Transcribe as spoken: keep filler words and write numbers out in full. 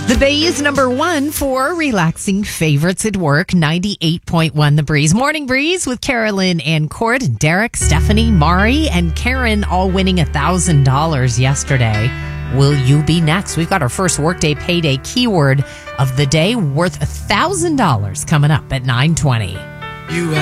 The Bay is number one for relaxing favorites at work. ninety-eight point one The Breeze. Morning Breeze with Carolyn and Cord and Derek, Stephanie, Mari, and Karen all winning one thousand dollars yesterday. Will you be next? We've got our first Workday Payday keyword of the day worth one thousand dollars coming up at nine twenty. You